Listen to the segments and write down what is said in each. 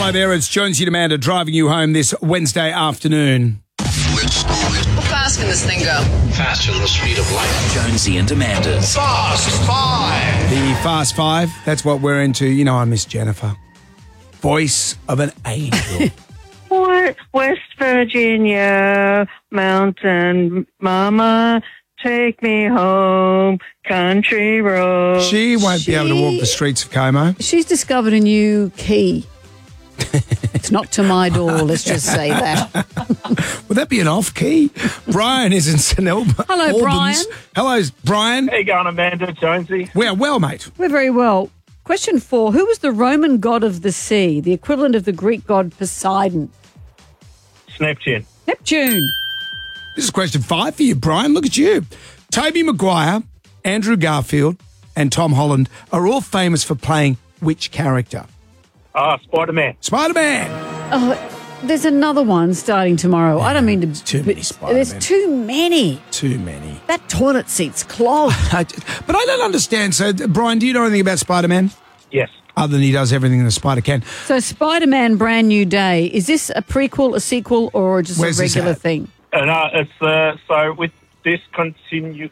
Hello there, it's Jonesy and Amanda driving you home this Wednesday afternoon. How fast can this thing go? Faster than the speed of light. Jonesy and Amanda's Fast Five. The Fast Five, that's what we're into. You know I miss Jennifer. Voice of an angel. West Virginia, mountain mama, take me home, country road. She won't be able to walk the streets of Como. She's discovered a new key. It's not to my door, let's just say that. Would that be an off key? Brian is in St Albans. Hello, Brian. Hello, Brian. How you going, Amanda, Jonesy? We are well, mate. We're very well. Question 4. Who was the Roman god of the sea, the equivalent of the Greek god Poseidon? Neptune. Neptune. This is question 5 for you, Brian. Look at you. Tobey Maguire, Andrew Garfield, and Tom Holland are all famous for playing which character? Spider-Man. Spider-Man. Oh, there's another one starting tomorrow. I don't mean to... Too many Spider-Men. There's too many. Too many. That toilet seat's clogged. But I don't understand. So, Brian, do you know anything about Spider-Man? Yes. Other than he does everything that a spider can. So Spider-Man Brand New Day, is this a prequel, a sequel, or just Where's a this regular at? thing? No, it's so with this continuity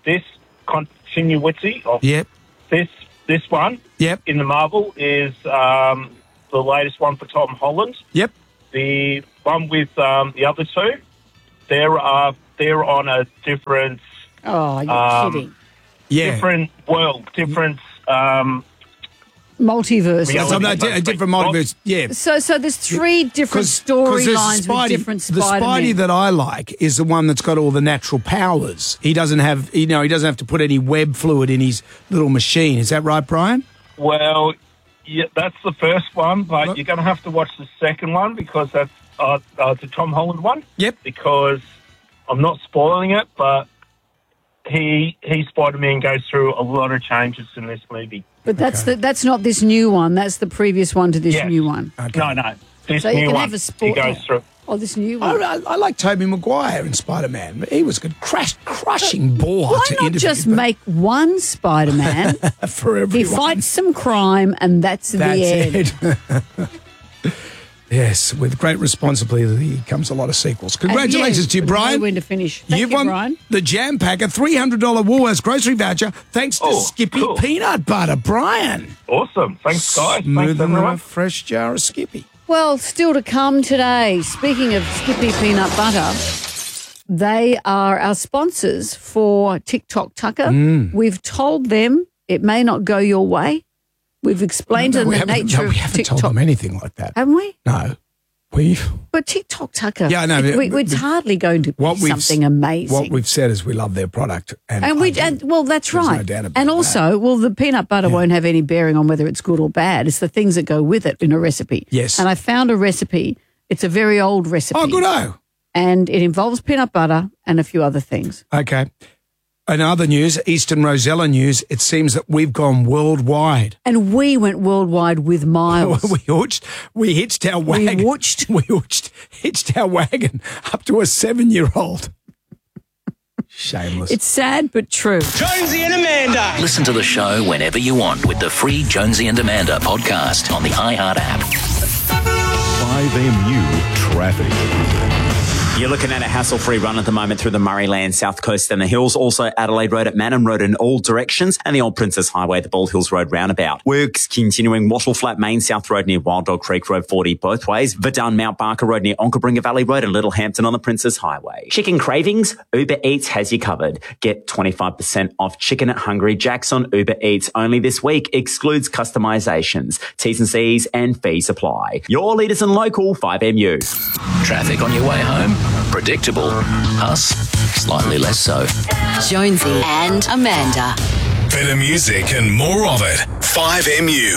of Yep. this one Yep. in the Marvel is the latest one for Tom Holland. Yep. The one with the other two, they're on a different Oh, you're kidding. Yeah. different world, different. Multiverse. Yeah, A different multiverse. Yeah. So there's 3 different storylines with different The Spider-Men. Spidey that I like is the one that's got all the natural powers. He doesn't have, he doesn't have to put any web fluid in his little machine. Is that right, Brian? Well, yeah, that's the first one, but you're going to have to watch the second one because that's the Tom Holland one. Yep. Because I'm not spoiling it, but he Spider-Man goes through a lot of changes in this movie. But that's not this new one. That's the previous one to this Yes. new one. No. This So new you can one, have a sport. he goes through. Oh, this new one. I like Tobey Maguire in Spider-Man. He was a good crushing bore Why to not interview. just make one Spider-Man? for everyone. He fights some crime, and that's the end. it. Yes, with great responsibility comes a lot of sequels. Congratulations to you, Brian. When to finish. Thank You've you, won Brian. the Jam Pack, a $300 Woolworths grocery voucher, thanks to Skippy cool. Peanut Butter. Brian. Awesome. Thanks, guys. Smooth Thanks, than a everyone. fresh jar of Skippy. Well, still to come today. Speaking of Skippy Peanut Butter, they are our sponsors for TikTok Tucker. We've told them it may not go your way. We've explained to them the nature of we haven't TikTok. told them anything like that. Haven't we? No. We've... But TikTok Tucker, Yeah, I know, it's hardly going to be something amazing. What we've said is we love their product. that's There's right. no doubt about And that. also, the peanut butter won't have any bearing on whether it's good or bad. It's the things that go with it in a recipe. Yes. And I found a recipe. It's a very old recipe. Oh, good-o. And it involves peanut butter and a few other things. Okay. In other news, Eastern Rosella news, it seems that we've gone worldwide. And we went worldwide with Miles. We hitched our wagon. Hitched our wagon up to a 7-year-old. Shameless. It's sad but true. Jonesy and Amanda. Listen to the show whenever you want with the free Jonesy and Amanda podcast on the iHeart app. 5MU Traffic. You're looking at a hassle-free run at the moment through the Murrayland, South Coast and the Hills. Also Adelaide Road at Manham Road in all directions and the Old Princess Highway, the Bald Hills Road roundabout. Works continuing Wattle Flat Main South Road near Wild Dog Creek Road 40 both ways. Verdun Mount Barker Road near Onkabringer Valley Road and Littlehampton on the Princess Highway. Chicken cravings? Uber Eats has you covered. Get 25% off chicken at Hungry Jack's on Uber Eats only this week. Excludes customizations. T's and C's and fees apply. Your leaders in local 5MU. Traffic on your way home? Predictable. Us? Slightly less so. Jonesy and Amanda. Better music and more of it. 5MU.